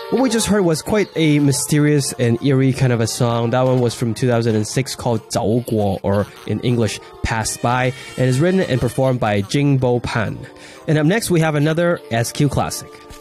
What we just heard was quite a mysterious and eerie kind of a song. That one was from 2006 called 走过, or in English, Passed By, and is written and performed by Jingbo Pan. And up next, we have another SQ classic.